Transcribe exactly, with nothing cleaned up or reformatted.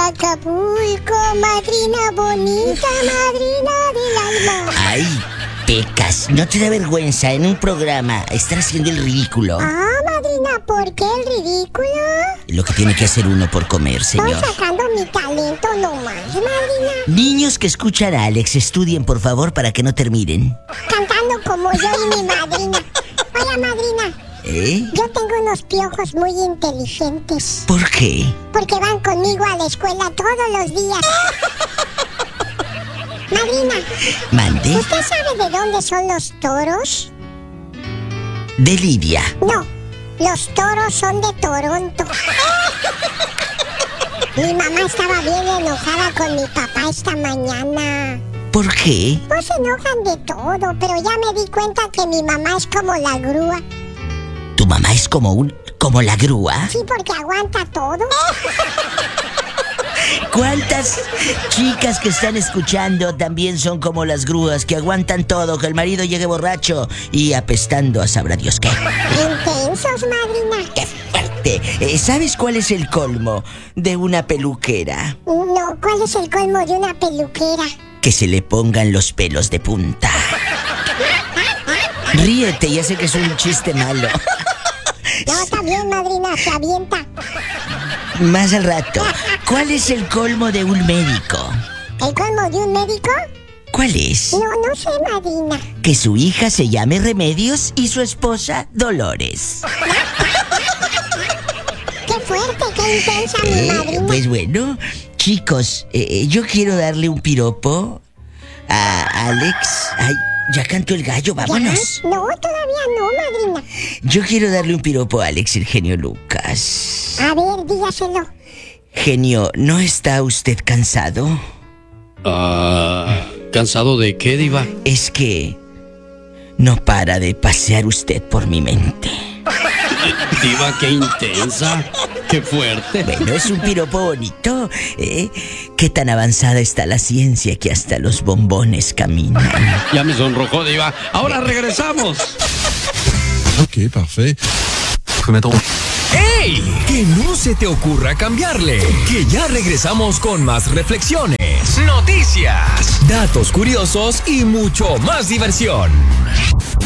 Acapulco, madrina bonita, madrina del alma. Ay, Pecas, ¿no te da vergüenza en un programa estar haciendo el ridículo? Ah, madrina, ¿por qué el ridículo? Lo que tiene que hacer uno por comer, señor. Estoy sacando mi talento nomás, madrina. Niños que escuchan a Alex, estudien por favor para que no terminen cantando como yo y mi madrina. Oiga, madrina. ¿Eh? Yo tengo unos piojos muy inteligentes. ¿Por qué? Porque van conmigo a la escuela todos los días. Madrina. ¿Mande? ¿Usted sabe de dónde son los toros? De Lidia. No, los toros son de Toronto. Mi mamá estaba bien enojada con mi papá esta mañana. ¿Por qué? Pues se enojan de todo, pero ya me di cuenta que mi mamá es como la grúa. ¿Tu mamá es como un... como la grúa? Sí, porque aguanta todo. ¿Cuántas chicas que están escuchando también son como las grúas que aguantan todo, que el marido llegue borracho y apestando a sabrá Dios qué? Intensos, madrina. ¡Qué fuerte! Eh, ¿Sabes cuál es el colmo de una peluquera? No, ¿cuál es el colmo de una peluquera? Que se le pongan los pelos de punta. Ríete, ya sé que es un chiste malo. No, está bien, madrina, se avienta. Más al rato. ¿Cuál es el colmo de un médico? ¿El colmo de un médico? ¿Cuál es? No, no sé, madrina. Que su hija se llame Remedios y su esposa Dolores. Qué fuerte, qué intensa, mi Eh, madrina. pues bueno, chicos, eh, yo quiero darle un piropo a Alex. Ay, ya cantó el gallo, vámonos. ¿Ya? No, todavía no, madrina. Yo quiero darle un piropo a Alex, el genio Lucas. A ver, dígaselo. Genio, ¿no está usted cansado? Ah, ¿cansado de qué, diva? Es que no para de pasear usted por mi mente. Diva, qué intensa, qué fuerte. Bueno, es un piropo bonito, ¿eh? Qué tan avanzada está la ciencia que hasta los bombones caminan. Ya me sonrojó, diva. Ahora regresamos. Ok, parfait. ¡Ey! Que no se te ocurra cambiarle, que ya regresamos con más reflexiones, noticias, datos curiosos y mucho más diversión.